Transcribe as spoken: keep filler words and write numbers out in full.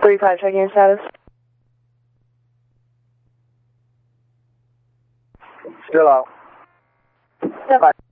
three five check-in status. Still out. Step by.